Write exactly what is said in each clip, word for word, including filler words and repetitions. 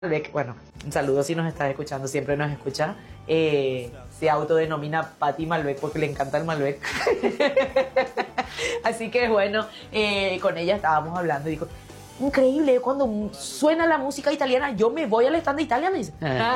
Malbec, bueno, un saludo si nos estás escuchando, siempre nos escucha. Eh, se autodenomina Patti Malbec porque le encanta el Malbec. Así que bueno, eh, con ella estábamos hablando y dijo, increíble, cuando suena la música italiana, yo me voy al stand de Italia, me dice.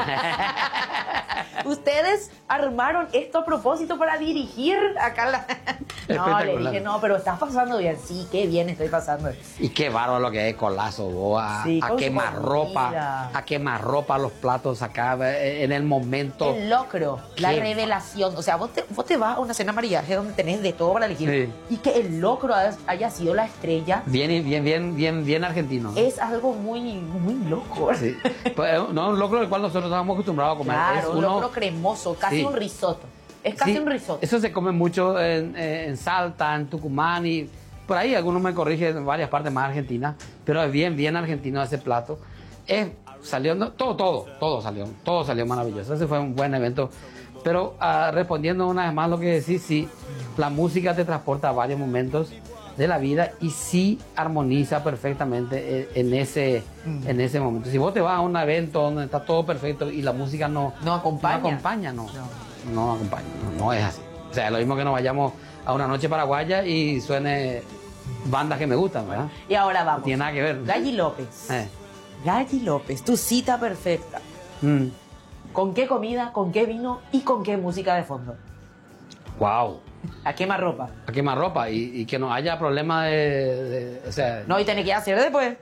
Ustedes armaron esto a propósito para dirigir acá la... No, le dije, no, pero estás pasando bien. Sí, qué bien estoy pasando. Y qué bárbaro lo que es Colazo, vos, a, Sí, a quemar ropa, a quemar ropa los platos acá en el momento. El locro, la Qué revelación. O sea, vos te, vos te vas a una cena mariaje donde tenés de todo para elegir. Sí. Y que el locro haya sido la estrella. Bien, bien, bien, bien, bien argentino. Es algo muy, muy loco. Sí. Pues, no, un locro del cual nosotros estamos acostumbrados a comer. Claro, es un uno, locro cremoso, casi sí. un risotto. Es casi Sí, un risotto. Eso se come mucho en, en Salta, en Tucumán y por ahí algunos me corrigen en varias partes más argentinas, pero es bien, bien argentino ese plato. Es, salió, no, todo, todo, todo salió, todo salió maravilloso. Ese fue un buen evento. Pero uh, respondiendo una vez más lo que decís, sí, la música te transporta a varios momentos de la vida y sí armoniza perfectamente en, en, ese, mm. en ese momento. Si vos te vas a un evento donde está todo perfecto y la música no, no acompaña, no, acompaña, no. no. No acompaña, no, no es así. O sea, lo mismo que nos vayamos a una noche paraguaya y suene bandas que me gustan, ¿verdad? Y ahora vamos. No tiene nada que ver. Galli López. Eh. Galli López, tu cita perfecta. Mm. ¿Con qué comida, con qué vino y con qué música de fondo? Wow. ¿A quemar ropa? A quemar ropa y, y que no haya problema de, de, o sea... No, y tenés que hacer después.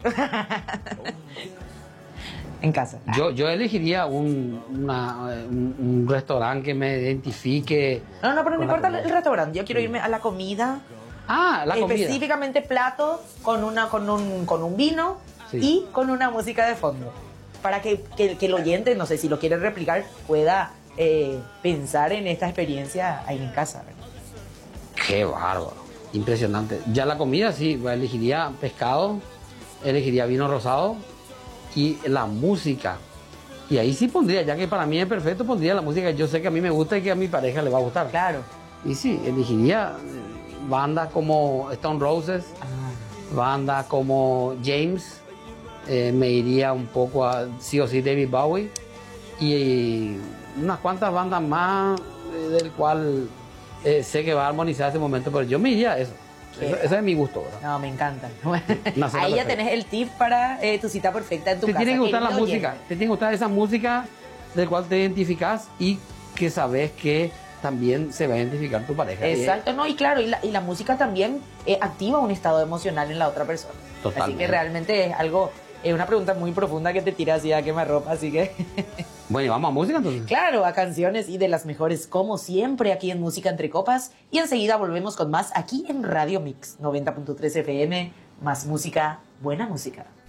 En casa. Yo, yo elegiría un, una, un, un restaurante que me identifique. No, no, pero no importa el restaurante. Yo quiero irme a la comida. Ah, la comida. Específicamente plato con, una, con, un, con un vino sí. y con una música de fondo. Para que, que, que el oyente, no sé si lo quiere replicar, pueda eh, pensar en esta experiencia ahí en casa. ¿Verdad? Qué bárbaro. Impresionante. Ya la comida, sí, elegiría pescado, elegiría vino rosado. Y la música, y ahí sí pondría, ya que para mí es perfecto, pondría la música que yo sé que a mí me gusta y que a mi pareja le va a gustar. Claro. Y sí, elegiría bandas como Stone Roses, ah. bandas como James, eh, me iría un poco a sí o sí David Bowie, y unas cuantas bandas más eh, del cual eh, sé que va a armonizar ese momento, pero yo me iría a eso. Eso, ese es mi gusto, ¿verdad? No, me encanta. Ahí perfecta. Ya tenés el tip para eh, tu cita perfecta en tu te casa. Te tiene que gustar la llegue. música, te tiene que gustar esa música del cual te identificas y que sabes que también se va a identificar tu pareja. Exacto, no, y claro, y la, y la música también eh, activa un estado emocional en la otra persona. Totalmente. Así que realmente es algo, es una pregunta muy profunda que te tira así a quemar ropa, así que... Bueno, ¿y vamos a música entonces? Claro, a canciones y de las mejores, como siempre, aquí en Música Entre Copas. Y enseguida volvemos con más aquí en Radio Mix noventa punto tres F M. Más música, buena música.